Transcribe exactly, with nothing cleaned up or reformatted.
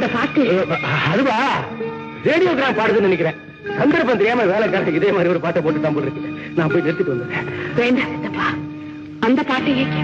அந்த பாட்டு அதுவா ரேடியோகிராம் பாடுதுன்னு நினைக்கிறேன். சந்தர்ப்பம் தெரியாம வேலைக்காரருக்கு இதே மாதிரி ஒரு பாட்டை போட்டு தான் போட்டு இருக்கு. நான் போய் நிறுத்திட்டு வந்தேன். வேண்டாம் சித்தப்பா, அந்த பாட்டையே